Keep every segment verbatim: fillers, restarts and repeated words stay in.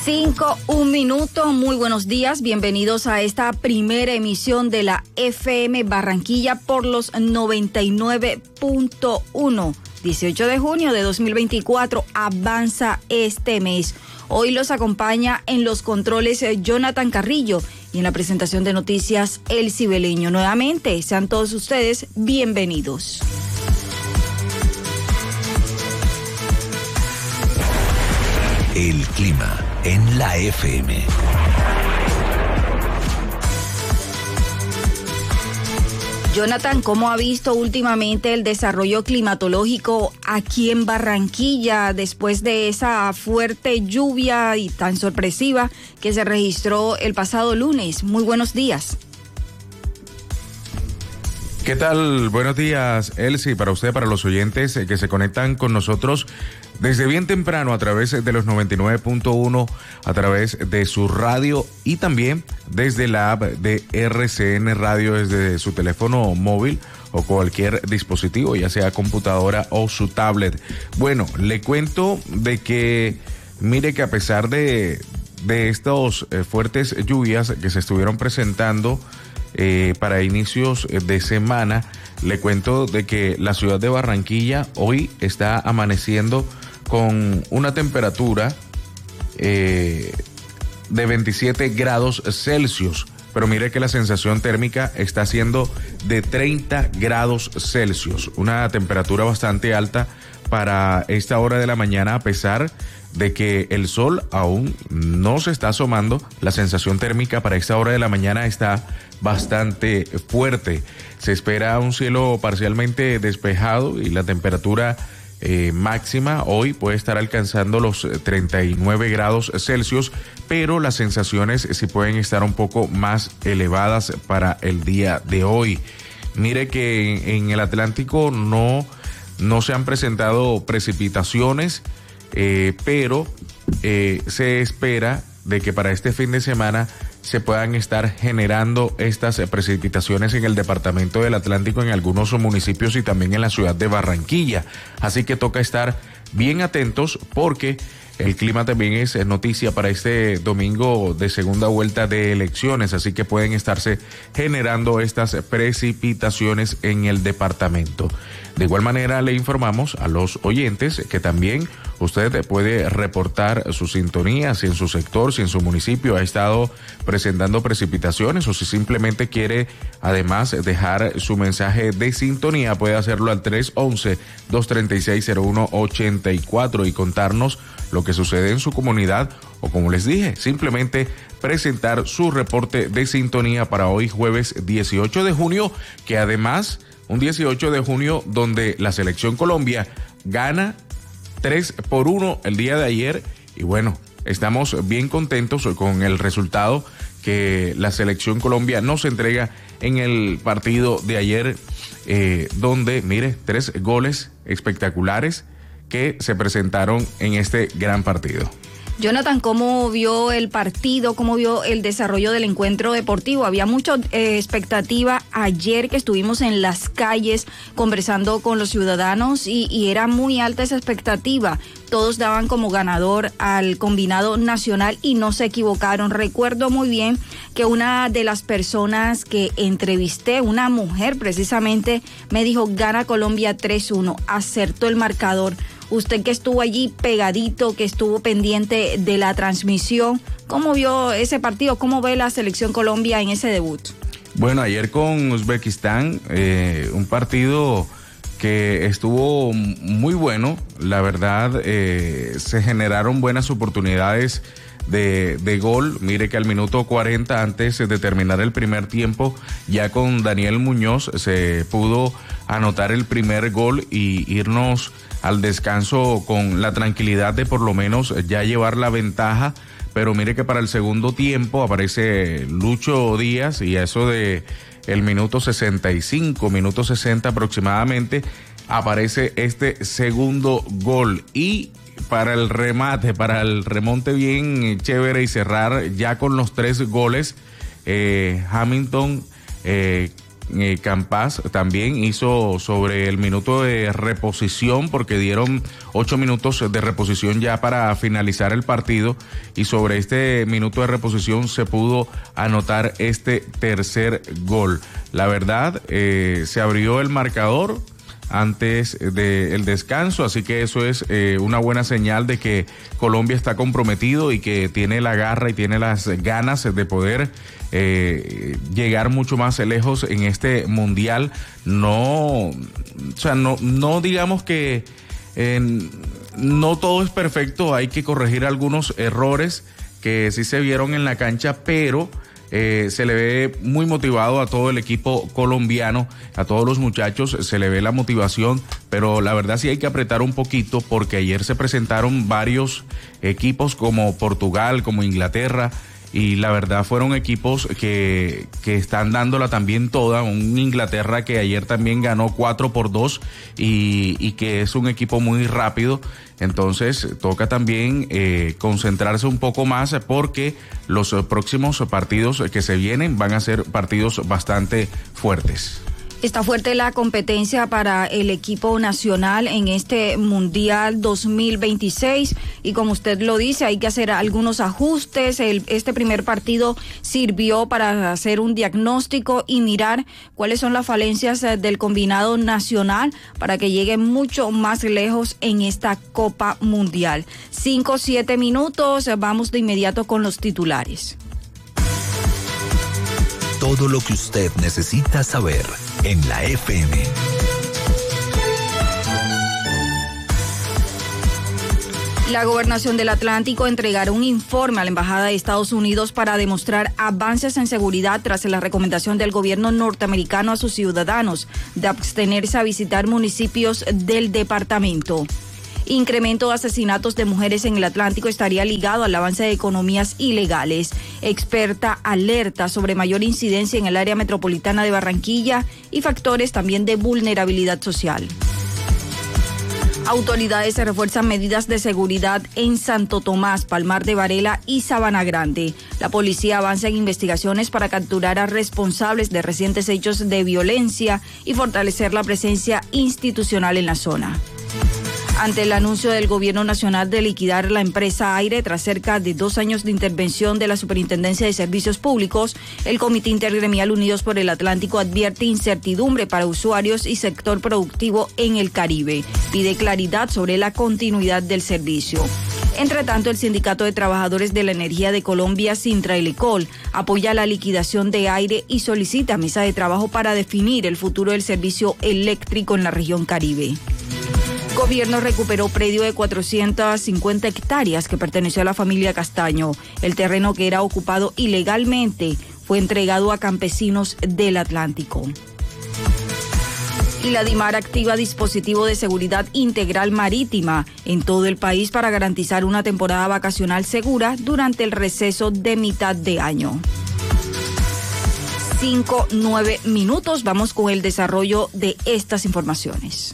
Cinco, un minuto, muy buenos días, bienvenidos a esta primera emisión de la F M Barranquilla por los noventa y nueve punto uno. dieciocho de junio de dos mil veinticuatro, avanza este mes. Hoy los acompaña en los controles Jonathan Carrillo y en la presentación de noticias El Cibeleño. Nuevamente, sean todos ustedes bienvenidos. El clima en la F M. Jonathan, ¿cómo ha visto últimamente el desarrollo climatológico aquí en Barranquilla después de esa fuerte lluvia y tan sorpresiva que se registró el pasado lunes? Muy buenos días. ¿Qué tal? Buenos días, Elsie, para usted, para los oyentes que se conectan con nosotros desde bien temprano a través de los noventa y nueve punto uno, a través de su radio y también desde la app de R C N Radio, desde su teléfono móvil o cualquier dispositivo, ya sea computadora o su tablet. Bueno, le cuento de que, mire que a pesar de, de estos eh, fuertes lluvias que se estuvieron presentando Eh, para inicios de semana, le cuento de que la ciudad de Barranquilla hoy está amaneciendo con una temperatura eh, de veintisiete grados Celsius, pero mire que la sensación térmica está siendo de treinta grados Celsius, una temperatura bastante alta para esta hora de la mañana, a pesar de que el sol aún no se está asomando. La sensación térmica para esta hora de la mañana está bastante fuerte. Se espera un cielo parcialmente despejado y la temperatura eh, máxima hoy puede estar alcanzando los treinta y nueve grados Celsius, pero las sensaciones sí pueden estar un poco más elevadas para el día de hoy. Mire que en, en el Atlántico no, no se han presentado precipitaciones, Eh, pero eh, se espera de que para este fin de semana se puedan estar generando estas precipitaciones en el departamento del Atlántico, en algunos municipios y también en la ciudad de Barranquilla. Así que toca estar bien atentos porque el clima también es noticia para este domingo de segunda vuelta de elecciones, así que pueden estarse generando estas precipitaciones en el departamento. De igual manera, le informamos a los oyentes que también usted puede reportar su sintonía, si en su sector, si en su municipio ha estado presentando precipitaciones o si simplemente quiere además dejar su mensaje de sintonía, puede hacerlo al tres once, dos treinta y seis, cero uno ochenta y cuatro y contarnos lo que sucede en su comunidad o, como les dije, simplemente presentar su reporte de sintonía para hoy jueves dieciocho de junio, que además un dieciocho de junio donde la selección Colombia gana tres por uno el día de ayer y bueno, estamos bien contentos con el resultado que la selección Colombia nos entrega en el partido de ayer, eh, donde, mire, tres goles espectaculares que se presentaron en este gran partido. Jonathan, ¿cómo vio el partido? ¿Cómo vio el desarrollo del encuentro deportivo? Había mucha eh, expectativa ayer que estuvimos en las calles conversando con los ciudadanos y, y era muy alta esa expectativa. Todos daban como ganador al combinado nacional y no se equivocaron. Recuerdo muy bien que una de las personas que entrevisté, una mujer precisamente, me dijo, gana Colombia tres uno, acertó el marcador. Usted que estuvo allí pegadito, que estuvo pendiente de la transmisión, ¿cómo vio ese partido? ¿Cómo ve la selección Colombia en ese debut? Bueno, ayer con Uzbekistán, eh, un partido que estuvo muy bueno, la verdad, eh, se generaron buenas oportunidades de, de gol. Mire que al minuto cuarenta, antes de terminar el primer tiempo, ya con Daniel Muñoz se pudo anotar el primer gol y irnos al descanso con la tranquilidad de por lo menos ya llevar la ventaja. Pero mire que para el segundo tiempo aparece Lucho Díaz y a eso de el minuto sesenta y cinco, minuto sesenta aproximadamente, aparece este segundo gol y para el remate, para el remonte bien chévere y cerrar ya con los tres goles, eh, Hamilton eh, eh, Campás también hizo sobre el minuto de reposición, porque dieron ocho minutos de reposición ya para finalizar el partido, y sobre este minuto de reposición se pudo anotar este tercer gol. La verdad, eh, se abrió el marcador antes del descanso, así que eso es eh, una buena señal de que Colombia está comprometido y que tiene la garra y tiene las ganas de poder eh, llegar mucho más lejos en este mundial. No, o sea, no, no digamos que eh, no todo es perfecto, hay que corregir algunos errores que sí se vieron en la cancha, pero Eh, se le ve muy motivado a todo el equipo colombiano, a todos los muchachos, se le ve la motivación, pero la verdad sí hay que apretar un poquito, porque ayer se presentaron varios equipos como Portugal, como Inglaterra, y la verdad fueron equipos que, que están dándola también toda. Un Inglaterra que ayer también ganó cuatro por dos y, y que es un equipo muy rápido. Entonces toca también eh, concentrarse un poco más, porque los próximos partidos que se vienen van a ser partidos bastante fuertes. Está fuerte la competencia para el equipo nacional en este Mundial dos mil veintiséis, y como usted lo dice, hay que hacer algunos ajustes. El, este primer partido sirvió para hacer un diagnóstico y mirar cuáles son las falencias del combinado nacional para que llegue mucho más lejos en esta Copa Mundial. Cinco, siete minutos, vamos de inmediato con los titulares. Todo lo que usted necesita saber en la F M. La Gobernación del Atlántico entregará un informe a la Embajada de Estados Unidos para demostrar avances en seguridad tras la recomendación del gobierno norteamericano a sus ciudadanos de abstenerse a visitar municipios del departamento. Incremento de asesinatos de mujeres en el Atlántico estaría ligado al avance de economías ilegales. Experta alerta sobre mayor incidencia en el área metropolitana de Barranquilla y factores también de vulnerabilidad social. Autoridades refuerzan medidas de seguridad en Santo Tomás, Palmar de Varela y Sabana Grande. La policía avanza en investigaciones para capturar a responsables de recientes hechos de violencia y fortalecer la presencia institucional en la zona. Ante el anuncio del Gobierno Nacional de liquidar la empresa Aire tras cerca de dos años de intervención de la Superintendencia de Servicios Públicos, el Comité Intergremial Unidos por el Atlántico advierte incertidumbre para usuarios y sector productivo en el Caribe. Pide claridad sobre la continuidad del servicio. Entre tanto, el Sindicato de Trabajadores de la Energía de Colombia, Sintraelecol, apoya la liquidación de Aire y solicita mesa de trabajo para definir el futuro del servicio eléctrico en la región Caribe. Gobierno recuperó predio de cuatrocientas cincuenta hectáreas que perteneció a la familia Castaño. El terreno, que era ocupado ilegalmente, fue entregado a campesinos del Atlántico. Y la DIMAR activa dispositivo de seguridad integral marítima en todo el país para garantizar una temporada vacacional segura durante el receso de mitad de año. Cinco, nueve minutos, vamos con el desarrollo de estas informaciones.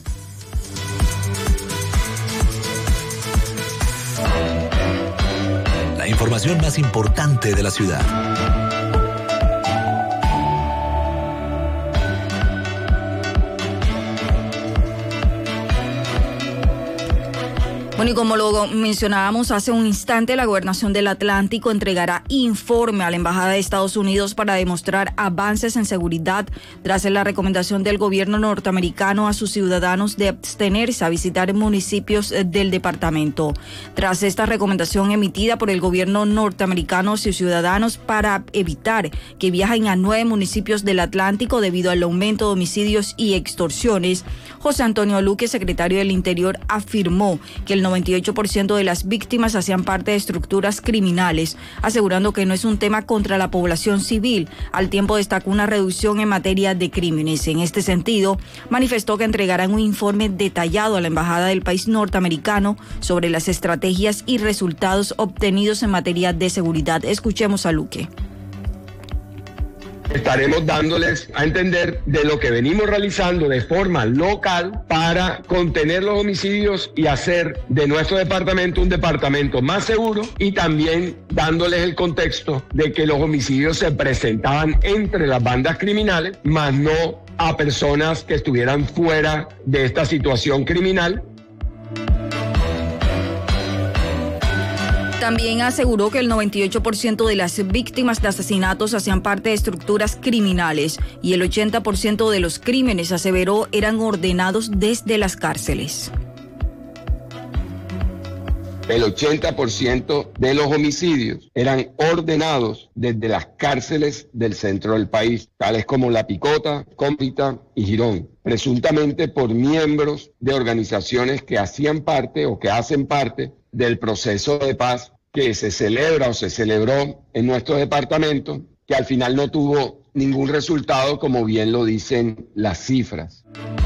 La información más importante de la ciudad. Bueno, y como lo mencionábamos hace un instante, la Gobernación del Atlántico entregará informe a la Embajada de Estados Unidos para demostrar avances en seguridad tras la recomendación del gobierno norteamericano a sus ciudadanos de abstenerse a visitar municipios del departamento. Tras esta recomendación emitida por el gobierno norteamericano a sus ciudadanos para evitar que viajen a nueve municipios del Atlántico debido al aumento de homicidios y extorsiones, José Antonio Luque, secretario del Interior, afirmó que el noventa y ocho por ciento de las víctimas hacían parte de estructuras criminales, asegurando que no es un tema contra la población civil. Al tiempo destacó una reducción en materia de crímenes. En este sentido, manifestó que entregarán un informe detallado a la Embajada del país norteamericano sobre las estrategias y resultados obtenidos en materia de seguridad. Escuchemos a Luque. estaremos dándoles a entender de lo que venimos realizando de forma local para contener los homicidios y hacer de nuestro departamento un departamento más seguro, y también dándoles el contexto de que los homicidios se presentaban entre las bandas criminales, más no a personas que estuvieran fuera de esta situación criminal. También aseguró que el noventa y ocho por ciento de las víctimas de asesinatos hacían parte de estructuras criminales y el ochenta por ciento de los crímenes, aseveró, eran ordenados desde las cárceles. El ochenta por ciento de los homicidios eran ordenados desde las cárceles del centro del país, tales como La Picota, Cómpita y Girón, presuntamente por miembros de organizaciones que hacían parte o que hacen parte del proceso de paz que se celebra o se celebró en nuestro departamento, que al final no tuvo ningún resultado, como bien lo dicen las cifras.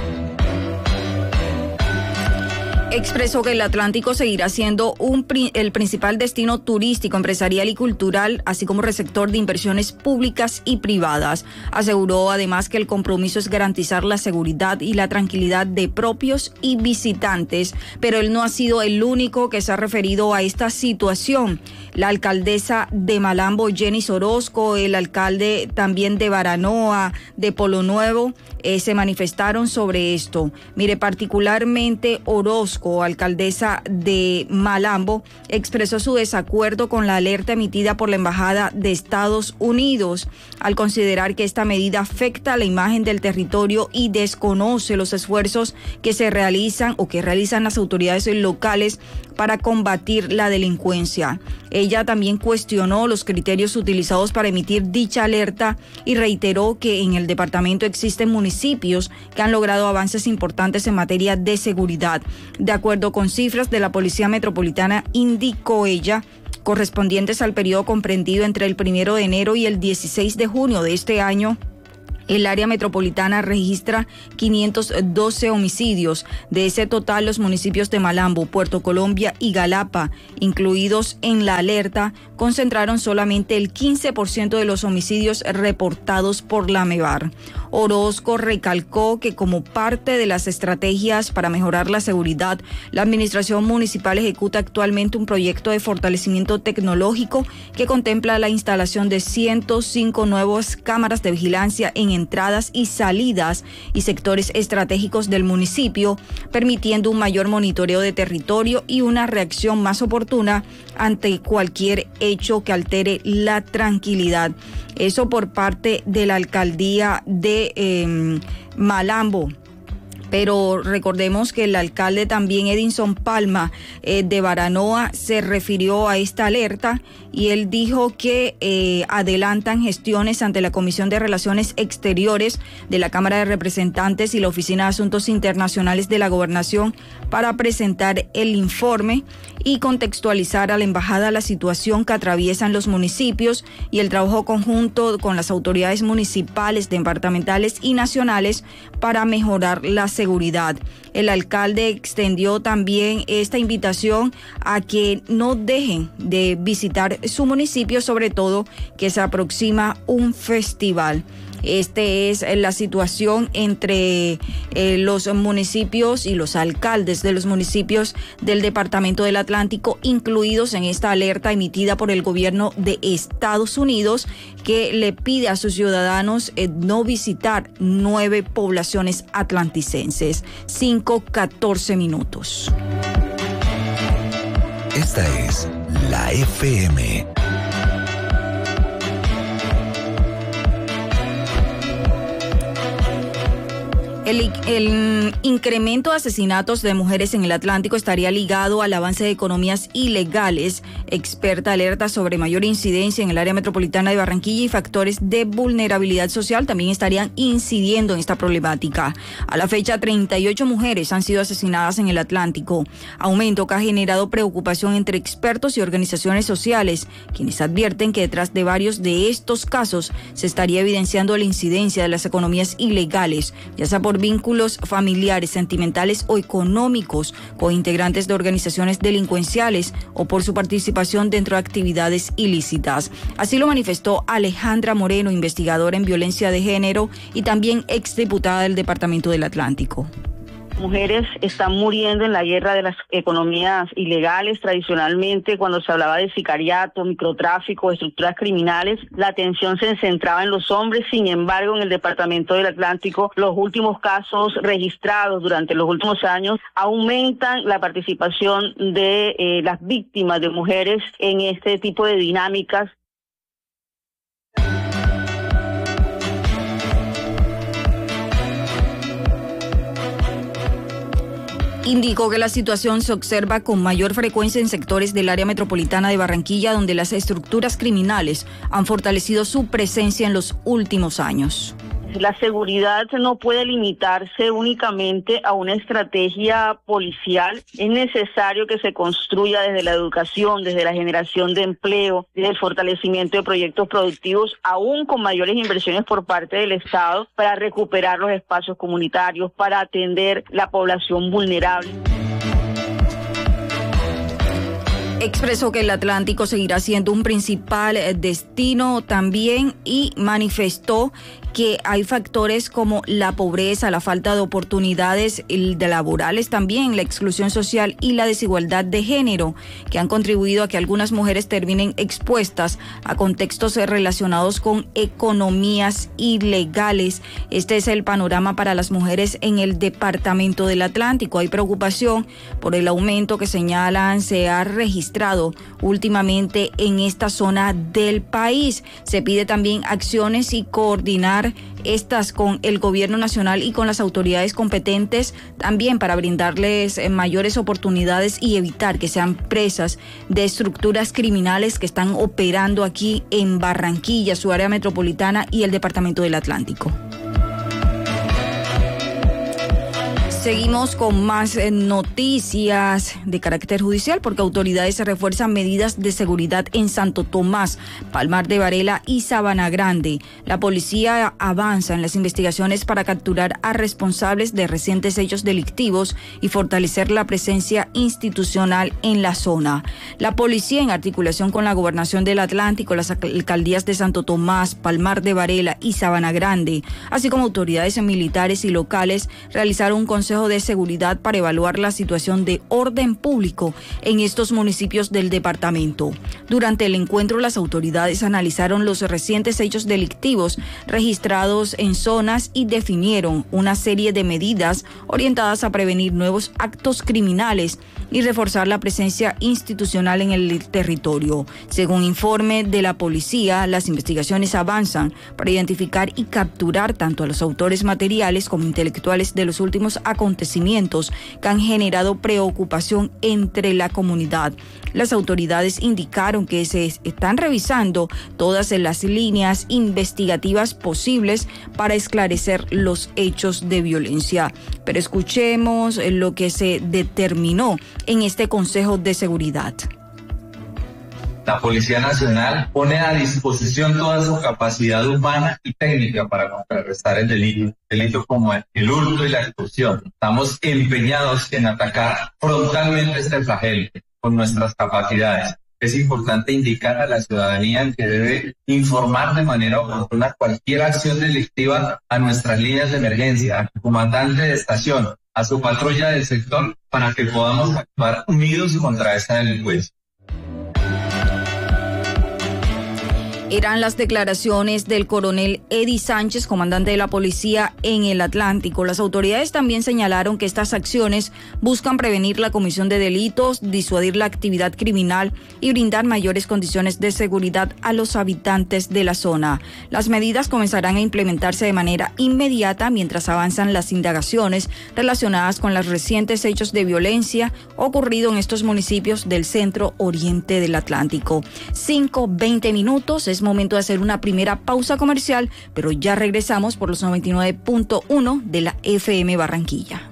Expresó que el Atlántico seguirá siendo un, el principal destino turístico, empresarial y cultural, así como receptor de inversiones públicas y privadas. Aseguró además que el compromiso es garantizar la seguridad y la tranquilidad de propios y visitantes, pero él no ha sido el único que se ha referido a esta situación. La alcaldesa de Malambo, Jenny Orozco, el alcalde también de Baranoa, de Polo Nuevo, eh, se manifestaron sobre esto. Mire, particularmente Orozco, alcaldesa de Malambo, expresó su desacuerdo con la alerta emitida por la Embajada de Estados Unidos al considerar que esta medida afecta la imagen del territorio y desconoce los esfuerzos que se realizan o que realizan las autoridades locales para combatir la delincuencia. Ella también cuestionó los criterios utilizados para emitir dicha alerta y reiteró que en el departamento existen municipios que han logrado avances importantes en materia de seguridad. De acuerdo con cifras de la Policía Metropolitana, indicó ella, correspondientes al periodo comprendido entre el primero de enero y el dieciséis de junio de este año, el área metropolitana registra quinientos doce homicidios. De ese total, los municipios de Malambo, Puerto Colombia y Galapa, incluidos en la alerta, concentraron solamente el quince por ciento de los homicidios reportados por la MEBAR. Orozco recalcó que como parte de las estrategias para mejorar la seguridad, la administración municipal ejecuta actualmente un proyecto de fortalecimiento tecnológico que contempla la instalación de ciento cinco nuevas cámaras de vigilancia en entradas y salidas y sectores estratégicos del municipio, permitiendo un mayor monitoreo de territorio y una reacción más oportuna ante cualquier hecho que altere la tranquilidad. Eso por parte de la alcaldía de eh, Malambo. Pero recordemos que el alcalde también, Edinson Palma, eh, de Baranoa, se refirió a esta alerta y él dijo que eh, adelantan gestiones ante la Comisión de Relaciones Exteriores de la Cámara de Representantes y la Oficina de Asuntos Internacionales de la Gobernación para presentar el informe y contextualizar a la embajada la situación que atraviesan los municipios y el trabajo conjunto con las autoridades municipales, departamentales y nacionales para mejorar la seguridad. El alcalde extendió también esta invitación a que no dejen de visitar su municipio, sobre todo que se aproxima un festival. Esta es la situación entre eh, los municipios y los alcaldes de los municipios del Departamento del Atlántico, incluidos en esta alerta emitida por el gobierno de Estados Unidos, que le pide a sus ciudadanos eh, no visitar nueve poblaciones atlanticenses. cinco catorce minutos. Esta es la F M. El, el incremento de asesinatos de mujeres en el Atlántico estaría ligado al avance de economías ilegales. Experta alerta sobre mayor incidencia en el área metropolitana de Barranquilla y factores de vulnerabilidad social también estarían incidiendo en esta problemática. A la fecha, treinta y ocho mujeres han sido asesinadas en el Atlántico, aumento que ha generado preocupación entre expertos y organizaciones sociales, quienes advierten que detrás de varios de estos casos se estaría evidenciando la incidencia de las economías ilegales, ya sea por vínculos familiares, sentimentales o económicos con integrantes de organizaciones delincuenciales o por su participación participación dentro de actividades ilícitas. Así lo manifestó Alejandra Moreno, investigadora en violencia de género y también exdiputada del Departamento del Atlántico. Mujeres están muriendo en la guerra de las economías ilegales. Tradicionalmente, cuando se hablaba de sicariato, microtráfico, estructuras criminales, la atención se centraba en los hombres. Sin embargo, en el Departamento del Atlántico, los últimos casos registrados durante los últimos años aumentan la participación de eh, las víctimas de mujeres en este tipo de dinámicas. Indicó que la situación se observa con mayor frecuencia en sectores del área metropolitana de Barranquilla, donde las estructuras criminales han fortalecido su presencia en los últimos años. La seguridad no puede limitarse únicamente a una estrategia policial. Es necesario que se construya desde la educación, desde la generación de empleo, desde el fortalecimiento de proyectos productivos, aún con mayores inversiones por parte del Estado, para recuperar los espacios comunitarios, para atender la población vulnerable. Expresó que el Atlántico seguirá siendo un principal destino también y manifestó que hay factores como la pobreza, la falta de oportunidades laborales también, la exclusión social y la desigualdad de género, que han contribuido a que algunas mujeres terminen expuestas a contextos relacionados con economías ilegales. Este es el panorama para las mujeres en el Departamento del Atlántico. Hay preocupación por el aumento que señalan se ha registrado últimamente en esta zona del país. Se pide también acciones y coordinar estas con el gobierno nacional y con las autoridades competentes también para brindarles mayores oportunidades y evitar que sean presas de estructuras criminales que están operando aquí en Barranquilla, su área metropolitana y el Departamento del Atlántico. Seguimos con más noticias de carácter judicial porque autoridades refuerzan medidas de seguridad en Santo Tomás, Palmar de Varela y Sabana Grande. La policía avanza en las investigaciones para capturar a responsables de recientes hechos delictivos y fortalecer la presencia institucional en la zona. La policía, en articulación con la Gobernación del Atlántico, las alcaldías de Santo Tomás, Palmar de Varela y Sabana Grande, así como autoridades militares y locales, realizaron un consejo de seguridad para evaluar la situación de orden público en estos municipios del departamento. Durante el encuentro, las autoridades analizaron los recientes hechos delictivos registrados en zonas y definieron una serie de medidas orientadas a prevenir nuevos actos criminales y reforzar la presencia institucional en el territorio. Según informe de la policía, las investigaciones avanzan para identificar y capturar tanto a los autores materiales como intelectuales de los últimos acontecimientos que han generado preocupación entre la comunidad. Las autoridades indicaron que se están revisando todas las líneas investigativas posibles para esclarecer los hechos de violencia. Pero escuchemos lo que se determinó en este Consejo de Seguridad. La Policía Nacional pone a disposición toda su capacidad humana y técnica para contrarrestar el delito, delitos como el hurto y la extorsión. Estamos empeñados en atacar frontalmente este flagelo con nuestras capacidades. Es importante indicar a la ciudadanía que debe informar de manera oportuna cualquier acción delictiva a nuestras líneas de emergencia, al comandante de estación, a su patrulla del sector, para que podamos actuar unidos contra esta delincuencia. Eran las declaraciones del coronel Eddie Sánchez, comandante de la policía en el Atlántico. Las autoridades también señalaron que estas acciones buscan prevenir la comisión de delitos, disuadir la actividad criminal y brindar mayores condiciones de seguridad a los habitantes de la zona. Las medidas comenzarán a implementarse de manera inmediata mientras avanzan las indagaciones relacionadas con los recientes hechos de violencia ocurrido en estos municipios del centro oriente del Atlántico. cinco veinte minutos, es momento de hacer una primera pausa comercial, pero ya regresamos por los noventa y nueve punto uno de la F M Barranquilla.